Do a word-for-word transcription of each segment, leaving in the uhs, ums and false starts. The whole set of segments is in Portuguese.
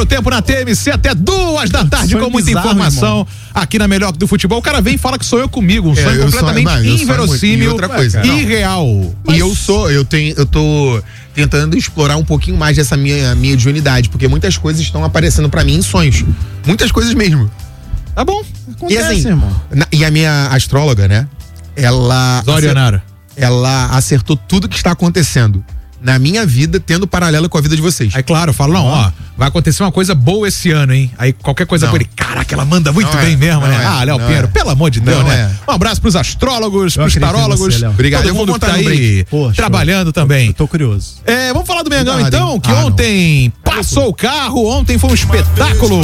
O tempo na T M C até duas da tarde com muita bizarro, informação irmão. aqui na Melhor do Futebol. O cara vem e fala que sou eu comigo, um É, sonho eu completamente sou- não, eu sou inverossímil, muito- e outra coisa, não. irreal. E eu sou, eu tenho, eu tô tentando explorar um pouquinho mais dessa minha mediunidade, porque muitas coisas estão aparecendo pra mim em sonhos. Muitas coisas mesmo. Tá bom. E assim, na- e a minha astróloga, né? Ela Zorianara. ela acertou tudo que está acontecendo na minha vida, tendo paralelo com a vida de vocês. Aí, claro, eu falo, não, ó, vai acontecer uma coisa boa esse ano, hein? Aí qualquer coisa Não. com ele, caraca, ela manda muito Não bem é, mesmo, não né? é, ah, Léo não Pinheiro, é. pelo amor de Deus, Não né? é. Um abraço pros astrólogos, Eu pros acredito em tarólogos, você, Léo. Obrigado, todo eu vou mundo contar que tá no aí break. Poxa, trabalhando também. Eu tô curioso. É, vamos falar do Mengão Cuidado, então, hein? que Ah, ontem passou o carro, ontem foi um espetáculo.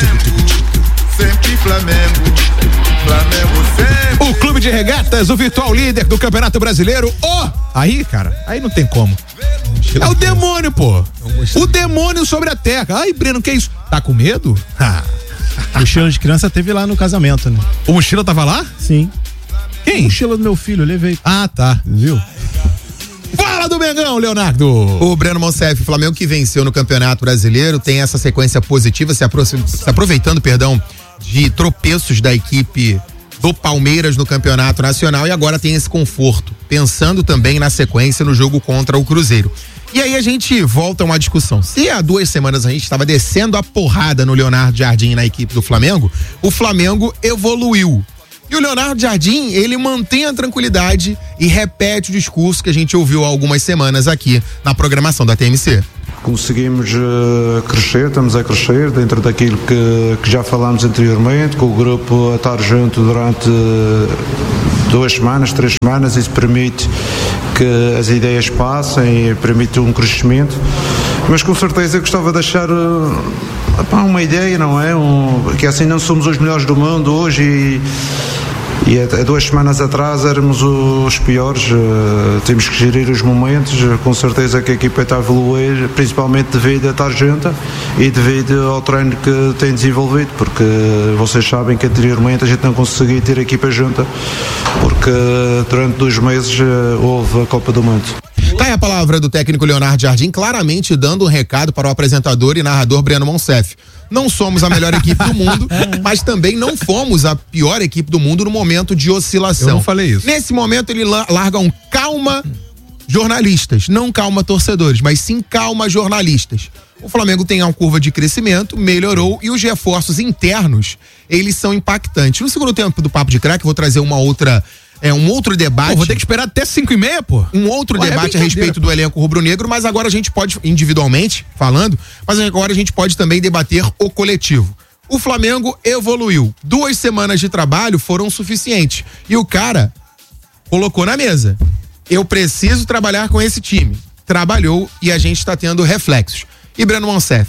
Sempre Flamengo, Flamengo sempre. O Clube de Regatas, o virtual líder do Campeonato Brasileiro, ó, aí, cara, aí não tem como. É o demônio, pô. O demônio sobre a terra. Ai, Breno, que é isso? Tá com medo? Ah. Mochila de criança teve lá no casamento, né? O Mochila tava lá? Sim. Quem? Mochila do meu filho, eu levei. Ah, tá. Viu? Fala do Mengão, Leonardo. O Breno Monsef, o Flamengo que venceu no Campeonato Brasileiro, tem essa sequência positiva, se, apro- se aproveitando, perdão, de tropeços da equipe do Palmeiras no Campeonato Nacional, e agora tem esse conforto, pensando também na sequência no jogo contra o Cruzeiro. E aí a gente volta a uma discussão. Se há duas semanas a gente estava descendo a porrada no Leonardo Jardim na equipe do Flamengo, o Flamengo evoluiu. E o Leonardo Jardim, ele mantém a tranquilidade e repete o discurso que a gente ouviu há algumas semanas aqui na programação da T M C. Conseguimos uh, crescer, estamos a crescer dentro daquilo que, que já falámos anteriormente, com o grupo a estar junto durante uh, duas semanas, três semanas. Isso permite que as ideias passem e permite um crescimento, mas com certeza gostava de deixar uh, epá, uma ideia, não é? Um, que assim não somos os melhores do mundo hoje e E há duas semanas atrás éramos os piores, uh, temos que gerir os momentos, com certeza que a equipa está a evoluir, principalmente devido a estar junta e devido ao treino que tem desenvolvido, porque vocês sabem que anteriormente a gente não conseguia ter a equipa junta, porque durante dois meses uh, houve a Copa do Mundo. Tá aí a palavra do técnico Leonardo Jardim, claramente dando um recado para o apresentador e narrador Breno Monsef. Não somos a melhor equipe do mundo, mas também não fomos a pior equipe do mundo no momento de oscilação. Eu não falei isso. Nesse momento ele la- larga um calma jornalistas, não calma torcedores, mas sim calma jornalistas. O Flamengo tem uma curva de crescimento, melhorou, e os reforços internos, eles são impactantes. No segundo tempo do Papo de Craque, vou trazer uma outra, é, um outro debate. Pô, vou ter que esperar até cinco e meia, pô. Um outro Ué, é debate a brincadeira, respeito do elenco rubro-negro, mas agora a gente pode, individualmente falando, mas agora a gente pode também debater o coletivo. O Flamengo evoluiu. Duas semanas de trabalho foram suficientes. E o cara colocou na mesa: eu preciso trabalhar com esse time. Trabalhou e a gente está tendo reflexos. E Breno Monsef,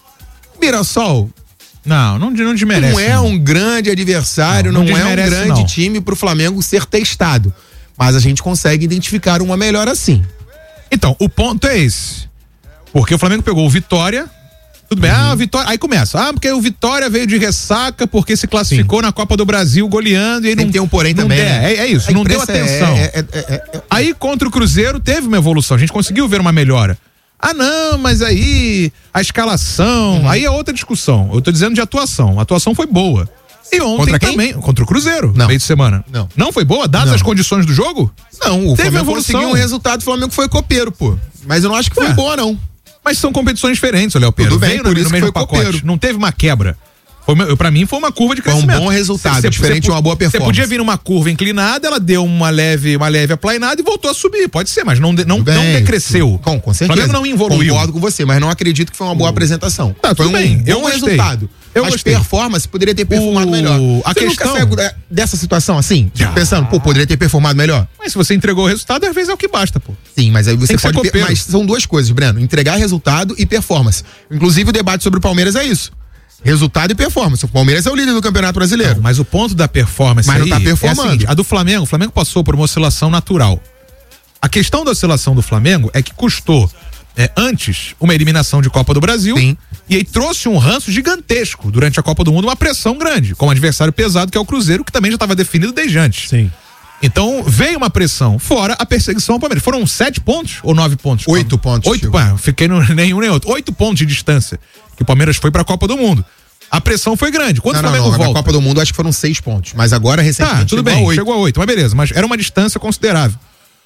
Mirassol Não, não, não desmerece. não é um grande adversário, Não, não, não é um desmerece, grande não. time pro Flamengo ser testado. Mas a gente consegue identificar uma melhor assim. Então, o ponto é esse. Porque o Flamengo pegou o Vitória. Tudo bem, ah, Vitória. Aí começa. Ah, porque o Vitória veio de ressaca porque se classificou na Copa do Brasil goleando e aí Tem não que ter um porém não também, der. né? É, é isso, A não deu imprensa é- atenção. é- é- é- é- Aí contra o Cruzeiro teve uma evolução, a gente conseguiu ver uma melhora. Ah, não, mas aí a escalação, Uhum. aí é outra discussão. Eu tô dizendo de atuação. A atuação foi boa. E ontem Contra quem? também, contra o Cruzeiro, Não. meio de semana. Não. Não foi boa, dadas Não. as condições do jogo? Não, o Teve Flamengo evolução. conseguiu um resultado, o Flamengo foi copeiro, pô. Mas eu não acho que foi Ué. boa, não. Mas são competições diferentes, o Léo Pedro. Tudo bem, Veio por no, isso no que mesmo foi pacote. copeiro. Não teve uma quebra. Foi, uma- pra mim foi uma curva de Foi um crescimento. bom resultado, Cê- diferente cê- de uma boa Você performance. podia vir numa curva inclinada, ela deu uma leve, uma leve aplainada e voltou a subir. Pode ser, mas não, de- não, Tudo não bem. decresceu. Com, com certeza. O Flamengo não evoluiu. Concordo com você, mas não acredito que foi uma boa apresentação. Tá, foi tudo um bem. bom Eu gostei. resultado. Eu mas gostei. performance poderia ter performado O- melhor. a Você questão- nunca saiu, é, dessa situação assim? Tipo, Já. pensando, pô, poderia ter performado melhor? Mas se você entregou o resultado, às vezes é o que basta, pô. Sim, mas aí você Tem que ser pode. per- copeiro. Mas são duas coisas, Breno: entregar resultado e performance. Inclusive, o debate sobre o Palmeiras é isso. Resultado e performance. O Palmeiras é o líder do Campeonato Brasileiro. Não, mas o ponto da performance Mas não aí tá performando. é a seguinte, a do Flamengo, o Flamengo passou por uma oscilação natural. A questão da oscilação do Flamengo é que custou é, antes uma eliminação de Copa do Brasil. Sim. E aí trouxe um ranço gigantesco durante a Copa do Mundo, uma pressão grande, com um adversário pesado que é o Cruzeiro, que também já estava definido desde antes. Sim. Então veio uma pressão, fora a perseguição ao Palmeiras. Foram sete pontos ou nove pontos? Oito pontos. Oito, pá, fiquei no nenhum nem outro. Oito pontos de distância que o Palmeiras foi pra Copa do Mundo. A pressão foi grande. Quando não, o Flamengo não, não, volta... na Copa do Mundo acho que foram seis pontos, mas agora recentemente tá, tudo chegou bem, a oito. chegou a oito, mas beleza, mas era uma distância considerável.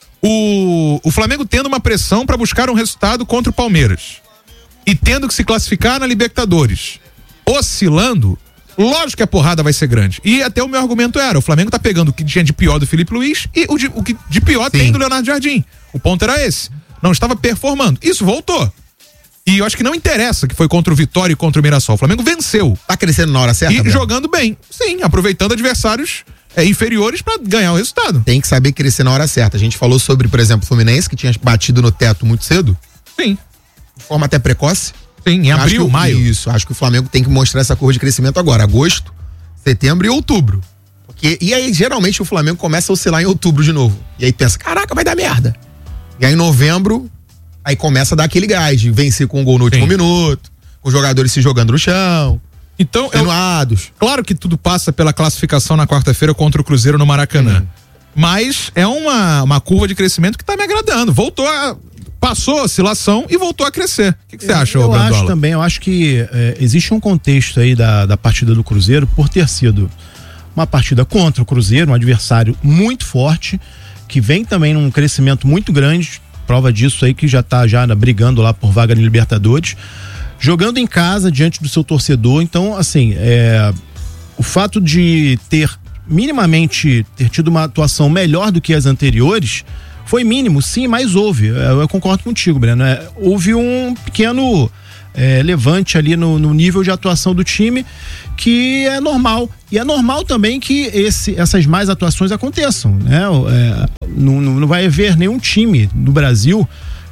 O, o Flamengo tendo uma pressão pra buscar um resultado contra o Palmeiras e tendo que se classificar na Libertadores, oscilando, lógico que a porrada vai ser grande. E até o meu argumento era, o Flamengo tá pegando o que tinha de pior do Felipe Luiz e o, de, o que de pior Sim. tem do Leonardo Jardim. O ponto era esse. Não estava performando. Isso voltou. E eu acho que não interessa que foi contra o Vitória e contra o Mirassol. O Flamengo venceu. Tá crescendo na hora certa, E Breno? jogando bem. Sim, aproveitando adversários é, inferiores pra ganhar o resultado. Tem que saber crescer na hora certa. A gente falou sobre, por exemplo, o Fluminense, que tinha batido no teto muito cedo. Sim. De forma até precoce. Sim, em abril, acho que, maio. Isso, acho que o Flamengo tem que mostrar essa curva de crescimento agora. Agosto, setembro e outubro. Porque, e aí, geralmente, o Flamengo começa a oscilar em outubro de novo. E aí pensa, caraca, vai dar merda. E aí, em novembro... Aí começa a dar aquele gás de vencer com um gol no último Sim. minuto, com os jogadores se jogando no chão, então, atenuados. Claro que tudo passa pela classificação na quarta-feira contra o Cruzeiro no Maracanã. Hum. Mas é uma, uma curva de crescimento que tá me agradando. Voltou a... Passou a oscilação e voltou a crescer. O que, que você acha, Eu Brandola? acho também, eu acho que é, existe um contexto aí da, da partida do Cruzeiro por ter sido uma partida contra o Cruzeiro, um adversário muito forte, que vem também num crescimento muito grande. Prova disso aí que já tá já brigando lá por vaga em Libertadores, jogando em casa diante do seu torcedor. Então, assim, é, o fato de ter minimamente ter tido uma atuação melhor do que as anteriores foi mínimo, sim, mas houve. Eu, eu concordo contigo, Breno. É, houve um pequeno é, levante ali no, no nível de atuação do time, que é normal. E é normal também que esse, essas mais atuações aconteçam, né? É, não, não vai haver nenhum time do Brasil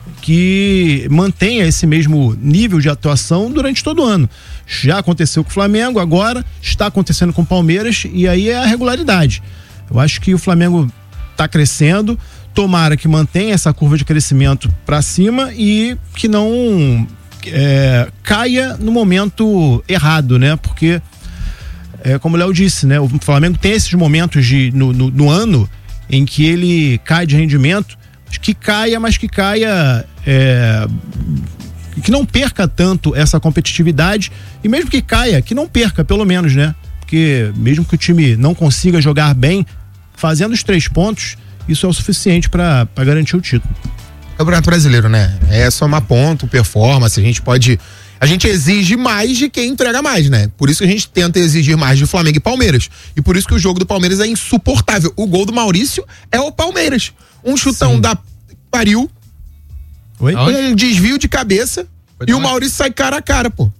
que mantenha esse mesmo nível de atuação durante todo o ano. Já aconteceu com o Flamengo, agora está acontecendo com o Palmeiras, e aí é a regularidade. Eu acho que o Flamengo está crescendo, tomara que mantenha essa curva de crescimento para cima e que não é, caia no momento errado, né? Porque É, como o Léo disse, né? O Flamengo tem esses momentos de, no, no, no ano em que ele cai de rendimento, que caia, mas que caia é, que não perca tanto essa competitividade, e mesmo que caia, que não perca pelo menos, né? Porque mesmo que o time não consiga jogar bem, fazendo os três pontos, isso é o suficiente para garantir o título. Campeonato Brasileiro, né? É somar ponto, performance, a gente pode... A gente exige mais de quem entrega mais, né? Por isso que a gente tenta exigir mais de Flamengo e Palmeiras. E por isso que o jogo do Palmeiras é insuportável. O gol do Maurício é o Palmeiras. Um chutão Sim. da pariu. Oi? Um desvio de cabeça. Foi e o Maurício sai cara a cara, pô.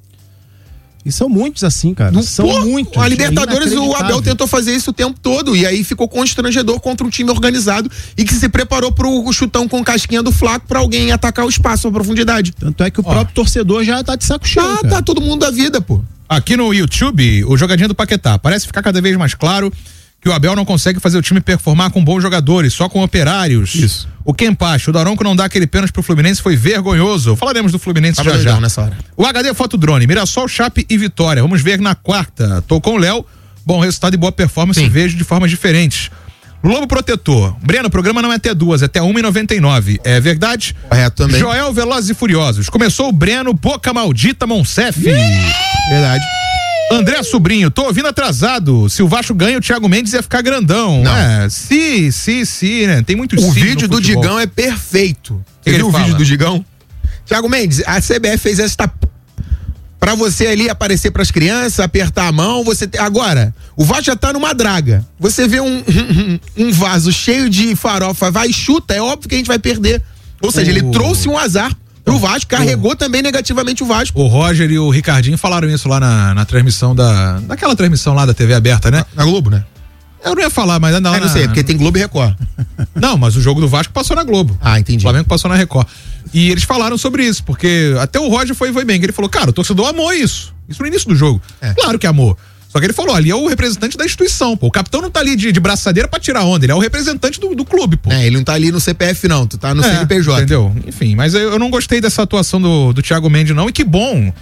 E são muitos assim, cara. No, são pô, muitos. A Libertadores, o Abel tentou fazer isso o tempo todo. E aí ficou constrangedor contra um time organizado e que se preparou pro chutão com casquinha do Flaco pra alguém atacar o espaço, a profundidade. Tanto é que o Ó. próprio torcedor já tá de saco cheio. Ah, cara. tá todo mundo da vida, pô. Aqui no YouTube, o jogadinho do Paquetá. Parece ficar cada vez mais claro que o Abel não consegue fazer o time performar com bons jogadores, só com operários. Isso. O Kempacho, o Daronco não dá aquele pênalti pro Fluminense, foi vergonhoso. Falaremos do Fluminense Tava já já. legal nessa hora. O H D Fotodrone, Mirassol, Chape e Vitória. Vamos ver na quarta. Tô com o Léo, bom resultado e boa performance, Sim. vejo de formas diferentes. Lobo Protetor. Breno, o programa não é até duas, é até uma e noventa e nove. É verdade? Correto também. Joel Velozes e Furiosos. Começou o Breno, Boca Maldita, Monsef. Verdade. André Sobrinho, tô ouvindo atrasado. Se o Vasco ganha, o Thiago Mendes ia ficar grandão. Não. É, se, se, se, né? Tem muito O si vídeo no do futebol. Digão é perfeito. que Você ele viu o fala? vídeo do Digão? Thiago Mendes, a C B F fez esta pra você ali aparecer pras crianças, apertar a mão, você te... agora, o Vasco já tá numa draga. Você vê um, um vaso cheio de farofa, vai e chuta, é óbvio que a gente vai perder. Ou seja, O- ele trouxe um azar pro Vasco, carregou também negativamente o Vasco. O Roger e o Ricardinho falaram isso lá na, na transmissão da. Daquela transmissão lá da T V aberta, né? Na Globo, né? Eu não ia falar, mas ainda Ah, não na- sei, porque tem Globo e Record. Não, mas o jogo do Vasco passou na Globo. Ah, entendi. O Flamengo passou na Record. E eles falaram sobre isso, porque até o Roger foi, foi bem, que ele falou, cara, o torcedor amou isso. Isso no início do jogo. É. Claro que amou. Só que ele falou, ali é o representante da instituição, pô. O capitão não tá ali de, de braçadeira pra tirar onda, ele é o representante do, do clube, pô. É, ele não tá ali no C P F não, tu tá no É, C N P J. Entendeu? Enfim, mas eu, eu não gostei dessa atuação do, do Thiago Mendes não, e que bom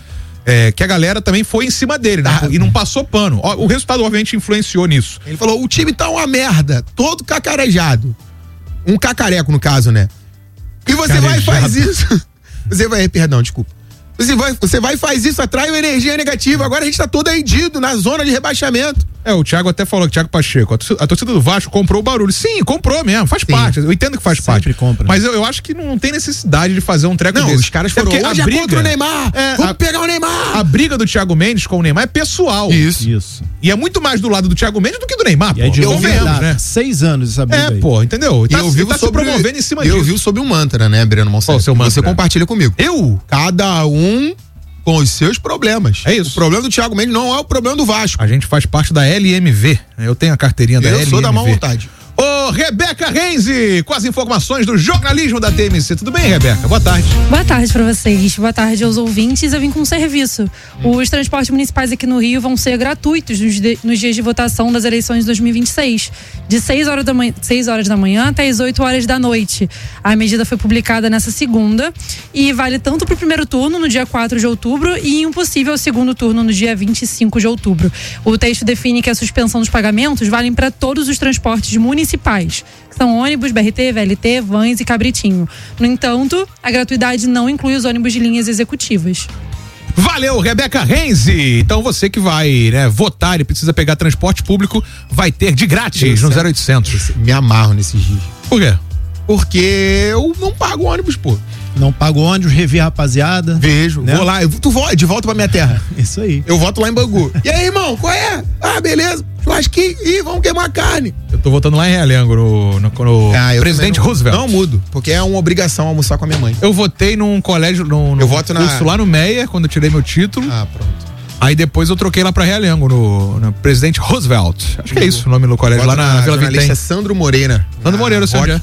É, que a galera também foi em cima dele, né? E não passou pano. O resultado, obviamente, influenciou nisso. Ele falou, o time tá uma merda, todo cacarejado. Um cacareco, no caso, né? E você vai e faz isso. Você vai, perdão, desculpa. Você vai, você vai e faz isso, atrai uma energia negativa. Agora a gente tá todo hendido na zona de rebaixamento. É, o Thiago até falou que o Thiago Pacheco, a torcida, a torcida do Vasco comprou o barulho. Sim, comprou mesmo, faz Sim. parte. Eu entendo que faz Sempre parte. compra. Mas eu, eu acho que não tem necessidade de fazer um treco Não, desse. os caras Até foram, porque hoje a é briga, contra o Neymar, é, vamos a, pegar o Neymar. A briga do Thiago Mendes com o Neymar é pessoal. Isso. Isso. E é muito mais do lado do Thiago Mendes do que do Neymar, E aí pô. de Eu longa vemos, data, né? Seis anos essa briga É, aí. pô, entendeu? E Tá, eu vivo tá sobre, se promovendo em cima eu disso. vivo sobre um mantra, né, Breno Monsanto? Qual o seu Você mantra? compartilha comigo. Eu? Cada um com os seus problemas. É isso. O problema do Thiago Mendes não é o problema do Vasco. A gente faz parte da L M V. Eu tenho a carteirinha da Eu L M V. sou da má vontade. Ô, Rebeca Renzi, com as informações do jornalismo da T M C. Tudo bem, Rebeca? Boa tarde. Boa tarde para vocês. Boa tarde aos ouvintes. Eu vim com um serviço. Os transportes municipais aqui no Rio vão ser gratuitos nos, de, nos dias de votação das eleições de dois mil e vinte e seis, de seis horas da manhã, seis horas da manhã até as oito horas da noite. A medida foi publicada nessa segunda e vale tanto para o primeiro turno, no dia quatro de outubro, e um possível segundo turno, no dia vinte e cinco de outubro. O texto define que a suspensão dos pagamentos vale para todos os transportes municipais. Municipais, que são ônibus, B R T, V L T, vans e cabritinho. No entanto, a gratuidade não inclui os ônibus de linhas executivas. Valeu, Rebeca Renzi. Então você que vai, né, votar e precisa pegar transporte público, vai ter de grátis Isso, no é. zero oitocentos. Me amarro nesses dias. Por quê? Porque eu não pago ônibus, pô. Não pago ônibus, revi a rapaziada. Vejo, Né? vou lá, eu, tu volta, de volta pra minha terra. Isso aí. Eu volto lá em Bangu. E aí, irmão, qual é? Ah, beleza. Churrasquinho. Ih, vamos queimar carne. Eu tô votando lá em Realengo, no, no, no Ah, eu presidente também não, Roosevelt. Não mudo, porque é uma obrigação almoçar com a minha mãe. Eu votei num colégio, num, num Eu voto na- curso lá no Meia, quando eu tirei meu título. Ah, pronto. Aí depois eu troquei lá pra Realengo, no, no presidente Roosevelt. Acho que é isso o nome do colégio, lá na, Vila jornalista Vitem. Sandro Moreira. Sandro Moreira, Ah, você onde é?